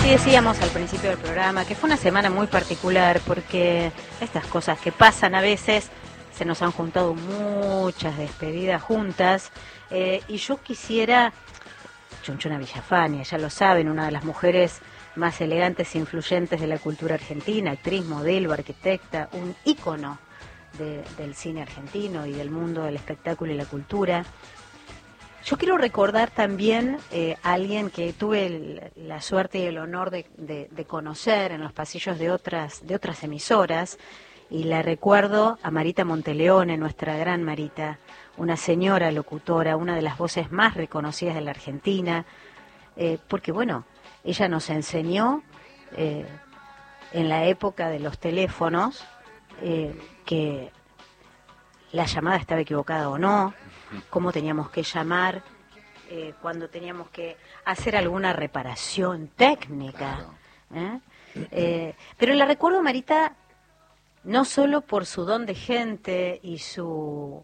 decíamos al principio del programa que fue una semana muy particular porque estas cosas que pasan a veces, se nos han juntado muchas despedidas juntas, y yo quisiera, Chunchuna Villafañe, ya lo saben, una de las mujeres más elegantes e influyentes de la cultura argentina, actriz, modelo, arquitecta, un ícono del cine argentino y del mundo del espectáculo y la cultura. Yo quiero recordar también a alguien que tuve la suerte y el honor de conocer en los pasillos de otras emisoras, y la recuerdo a Marita Monteleone, nuestra gran Marita, una señora locutora, una de las voces más reconocidas de la Argentina, porque bueno, ella nos enseñó en la época de los teléfonos que la llamada estaba equivocada o no, cómo teníamos que llamar cuando teníamos que hacer alguna reparación técnica. Claro. Pero la recuerdo, Marita, no solo por su don de gente y su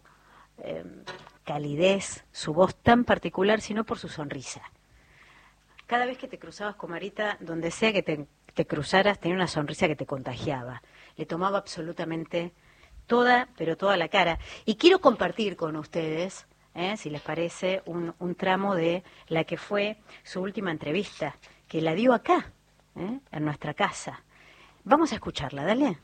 calidez, su voz tan particular, sino por su sonrisa. Cada vez que te cruzabas con Marita, donde sea que te cruzaras, tenía una sonrisa que te contagiaba. Le tomaba absolutamente toda la cara. Y quiero compartir con ustedes, si les parece, un tramo de la que fue su última entrevista, que la dio acá, en nuestra casa. Vamos a escucharla, dale.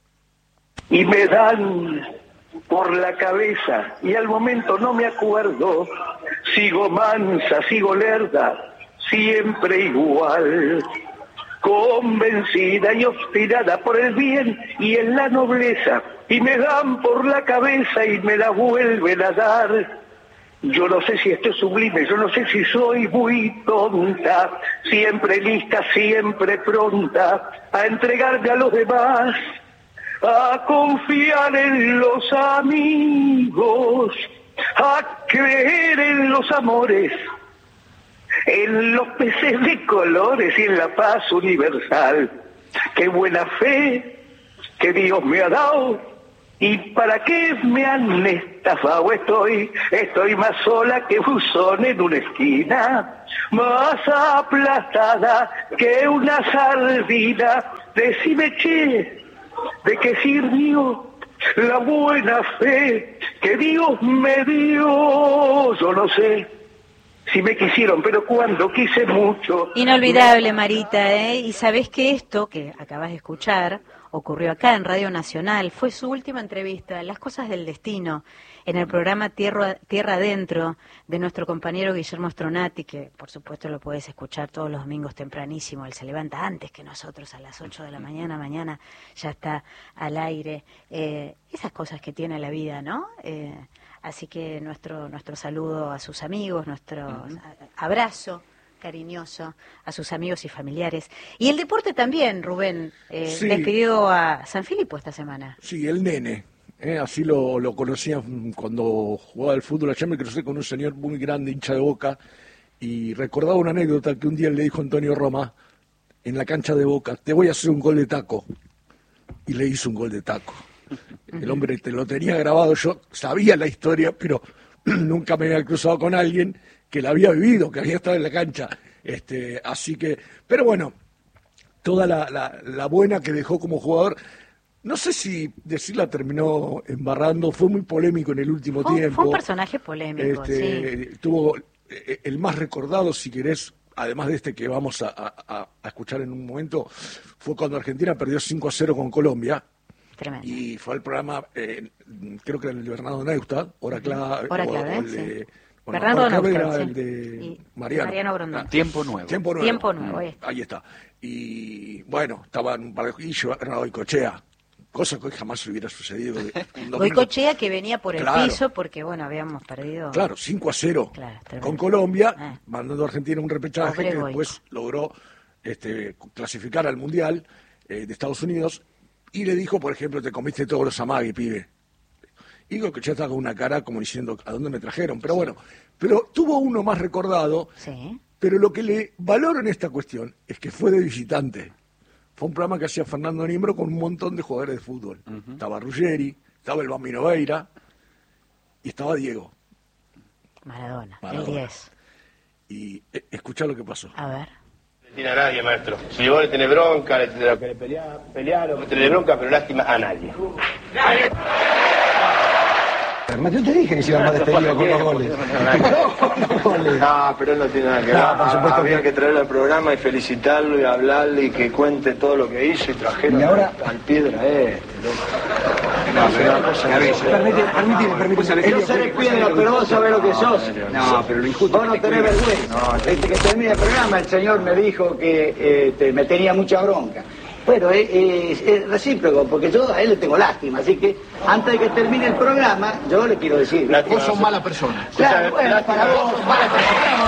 Y me dan por la cabeza y al momento no me acuerdo, sigo mansa, sigo lerda, siempre igual, convencida y obstinada por el bien y en la nobleza, y me dan por la cabeza y me la vuelven a dar. Yo no sé si esto es sublime, yo no sé si soy muy tonta, siempre lista, siempre pronta a entregarme a los demás, a confiar en los amigos, a creer en los amores, en los peces de colores y en la paz universal. Qué buena fe que Dios me ha dado, y para qué me han estafado. Estoy más sola que buzón en una esquina, más aplastada que una sardina. Decime, che, ¿de qué sirvió la buena fe que Dios me dio? Yo no sé si me quisieron, pero cuando quise mucho. Inolvidable, Marita, y sabés que esto que acabas de escuchar ocurrió acá en Radio Nacional, fue su última entrevista, Las cosas del destino, en el programa Tierra Adentro de nuestro compañero Guillermo Stronati, que por supuesto lo podés escuchar todos los domingos tempranísimo. Él se levanta antes que nosotros, a las 8 de la mañana ya está al aire. Esas cosas que tiene la vida, ¿no? Así que nuestro saludo a sus amigos, nuestro abrazo cariñoso a sus amigos y familiares. Y el deporte también, Rubén, Sí. despidió a San Filipo esta semana. Sí, el nene. Así lo conocía cuando jugaba al fútbol. Allá me crucé con un señor muy grande, hincha de Boca, y recordaba una anécdota que un día le dijo Antonio Roma en la cancha de Boca: te voy a hacer un gol de taco. Y le hizo un gol de taco. El hombre te lo tenía grabado. Yo sabía la historia, pero nunca me había cruzado con alguien que la había vivido, que había estado en la cancha. Así que, pero bueno, toda la buena que dejó como jugador. No sé si decirla terminó embarrando, fue muy polémico en el último tiempo. Fue un personaje polémico, sí. Tuvo el más recordado, si querés, además de este que vamos a escuchar en un momento, fue cuando Argentina perdió 5-0 con Colombia. Tremendo. Y fue el programa, creo que era el de Bernardo Neustadt, Hora Clave. Hora Clave, el de, sí. bueno, Bernardo Hora Clave Neustadt, era sí. el de Y Mariano. Brondón. Tiempo nuevo. Tiempo nuevo. Tiempo nuevo, Ahí está. Y bueno, estaban un par de... Y yo era Goicoechea, cosa que hoy jamás hubiera sucedido. Goicoechea, que venía por el Claro. piso porque, bueno, habíamos perdido. Claro, 5-0 Claro, tremendo. con Colombia, mandando a Argentina un repechaje Pobre que Goico. después logró clasificar al Mundial de Estados Unidos, y le dijo, por ejemplo: te comiste todos los amagui, pibe. Y Goicoechea estaba con una cara como diciendo: ¿a dónde me trajeron? Pero bueno, pero tuvo uno más recordado, Sí. pero lo que le valoro en esta cuestión es que fue de visitante. Fue un programa que hacía Fernando Niembro con un montón de jugadores de fútbol. Estaba Ruggeri, estaba el Bambino Veira y estaba Diego. Maradona, el Maradona. 10. Y escuchá lo que pasó. A ver. Tiene a nadie, maestro. Si vos le tenés bronca, le pelearon, le tenés bronca, pero lástima a nadie. Yo te dije que se iba más despedido con los goles. No, pero él no tiene nada que ver. No, por supuesto había que traerlo al programa y felicitarlo y hablarle y que cuente todo lo que hizo y trajeron ¿Y ahora? al Piedra No, pero una cosa, permíteme. Yo seré Piedra, pero vos sabés lo que sos. No, pero lo injusto. Vos no tenés vergüenza. No, desde que termine el programa el señor me dijo que me tenía mucha bronca. Bueno, es recíproco, porque yo a él le tengo lástima, así que antes de que termine el programa, yo le quiero decir... Lástima, vos sos no, mala persona. Claro, bueno, para vos sos mala persona.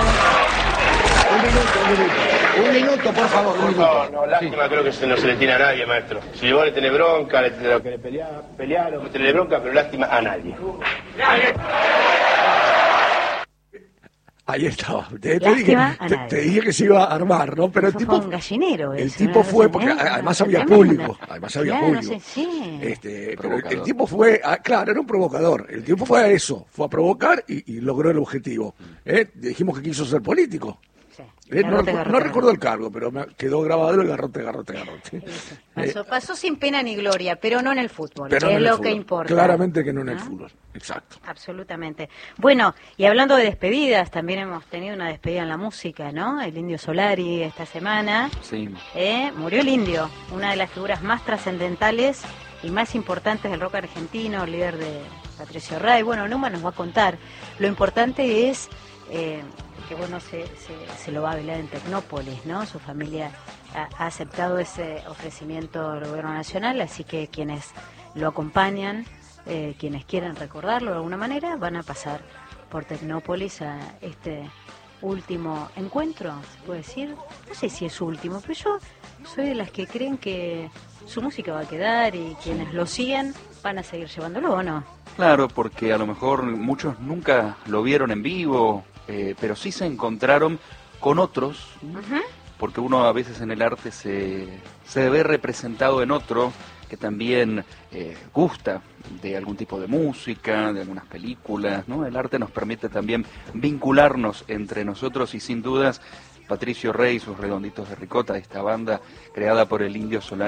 Un minuto, por favor, un minuto. No, lástima creo que no se le tiene a nadie, maestro. Si vos le tenés bronca, le pelearon, le tenés bronca, pero lástima a nadie. Ahí estaba. Te dije que se iba a armar, ¿no? Pero el tipo fue un gallinero. El eso, tipo ¿no? fue, porque además había público. Además había claro, público. No sé, sí. Pero el tipo fue, claro, era un provocador. El tipo fue a eso, fue a provocar y logró el objetivo. Dijimos que quiso ser político. Sí. No recuerdo el cargo, pero me quedó grabado el garrote. Pasó sin pena ni gloria, pero no en el fútbol, Pero que no es en el lo fútbol. que importa. Claramente que no en el fútbol, exacto. Absolutamente. Bueno, y hablando de despedidas, también hemos tenido una despedida en la música, ¿no? El Indio Solari esta semana. Sí. Murió el Indio, una de las figuras más trascendentales y más importantes del rock argentino, líder de Patricio Rey. Bueno, Numa nos va a contar. Lo importante es... que bueno, se lo va a velar en Tecnópolis, ¿no? Su familia ha aceptado ese ofrecimiento del gobierno nacional, así que quienes lo acompañan, quienes quieran recordarlo de alguna manera, van a pasar por Tecnópolis a este último encuentro, se puede decir. No sé si es último, pero yo soy de las que creen que su música va a quedar y quienes lo siguen van a seguir llevándolo, ¿o no? Claro, porque a lo mejor muchos nunca lo vieron en vivo, pero sí se encontraron con otros, porque uno a veces en el arte se ve representado en otro que también gusta de algún tipo de música, de algunas películas, ¿no? El arte nos permite también vincularnos entre nosotros y sin dudas Patricio Rey, sus Redonditos de Ricota, esta banda creada por el Indio Solari,